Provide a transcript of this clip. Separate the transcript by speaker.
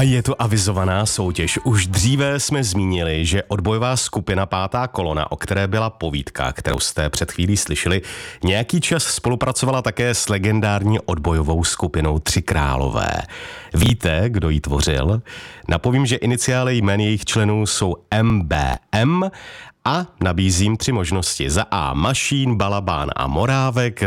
Speaker 1: je to avizovaná soutěž. Už dříve jsme zmínili, že odbojová skupina Pátá kolona, o které byla povídka, kterou jste před chvílí slyšeli, nějaký čas spolupracovala také s legendární odbojovou skupinou Tři králové. Víte, kdo ji tvořil? Napovím, že iniciály jmen jejich členů jsou MBM a nabízím 3 možnosti. Za A Mašín, Balabán a Morávek,